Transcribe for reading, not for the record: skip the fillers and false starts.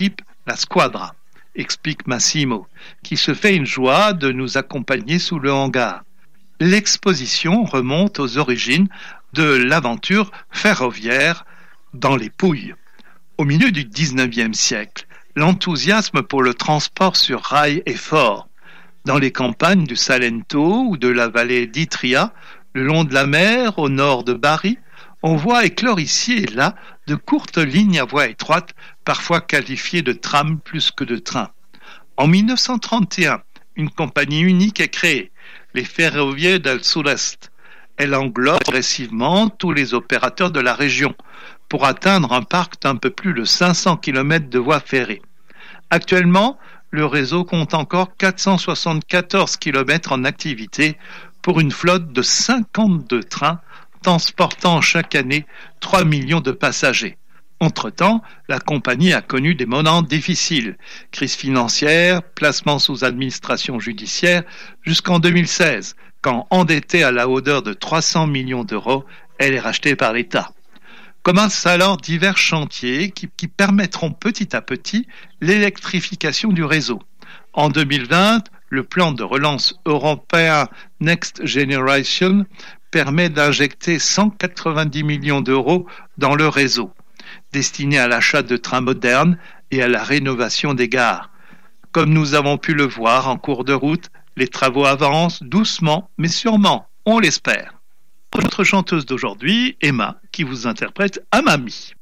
équipe, la Squadra, explique Massimo, qui se fait une joie de nous accompagner sous le hangar. L'exposition remonte aux origines de l'aventure ferroviaire dans les Pouilles. Au milieu du XIXe siècle, l'enthousiasme pour le transport sur rail est fort. Dans les campagnes du Salento ou de la vallée d'Itria, le long de la mer, au nord de Bari, on voit éclore ici et là de courtes lignes à voie étroite, parfois qualifiées de trams plus que de trains. En 1931, une compagnie unique est créée, les Ferrovie del Sud-Est. Elle englobe progressivement tous les opérateurs de la région pour atteindre un parc d'un peu plus de 500 km de voies ferrées. Actuellement, le réseau compte encore 474 km en activité pour une flotte de 52 trains transportant chaque année 3 millions de passagers. Entre-temps, la compagnie a connu des moments difficiles, crise financière, placement sous administration judiciaire, jusqu'en 2016, quand endettée à la hauteur de 300 millions d'euros, elle est rachetée par l'État. Commencent alors divers chantiers qui permettront petit à petit l'électrification du réseau. En 2020, le plan de relance européen Next Generation permet d'injecter 190 millions d'euros dans le réseau, destinés à l'achat de trains modernes et à la rénovation des gares. Comme nous avons pu le voir en cours de route, les travaux avancent doucement mais sûrement, on l'espère. Notre chanteuse d'aujourd'hui, Emma, qui vous interprète Amami.